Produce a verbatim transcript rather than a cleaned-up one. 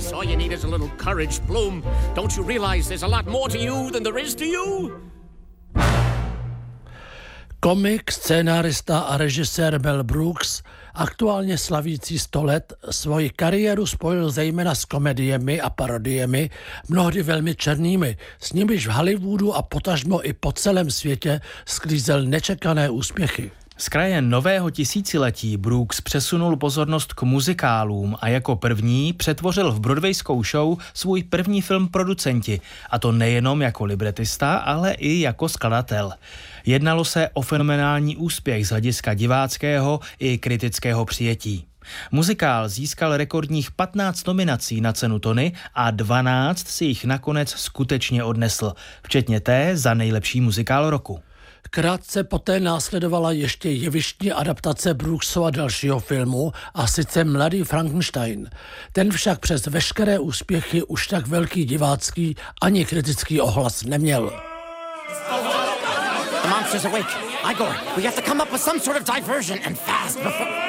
Brooks. All you need is a little courage, Bloom. Don't you realize there's a lot more to you than there is to you? Komik, scénárista a režisér Mel Brooks, aktuálně slavící sto let, svoji kariéru spojil zejména s komediemi a parodiemi, mnohdy velmi černými, s nimiž v Hollywoodu a potažmo i po celém světě sklízel nečekané úspěchy. Z kraje nového tisíciletí Brooks přesunul pozornost k muzikálům a jako první přetvořil v broadwayskou show svůj první film Producenti, a to nejenom jako libretista, ale i jako skladatel. Jednalo se o fenomenální úspěch z hlediska diváckého i kritického přijetí. Muzikál získal rekordních patnáct nominací na cenu Tony a dvanáct si jich nakonec skutečně odnesl, včetně té za nejlepší muzikál roku. Krátce poté následovala ještě jevištní adaptace Brooksova dalšího filmu, a sice Mladý Frankenstein. Ten však přes veškeré úspěchy už tak velký divácký ani kritický ohlas neměl. The monster's awake. Igor, we have to come up with some sort of diversion and fast before...